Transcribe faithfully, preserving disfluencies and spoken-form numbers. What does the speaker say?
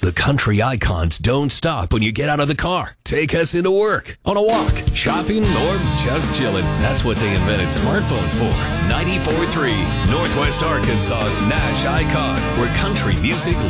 The country icons don't stop when you get out of the car. Take us into work, on a walk, shopping, or just chilling. That's what they invented smartphones for. ninety-four point three, Northwest Arkansas's Nash Icon, where country music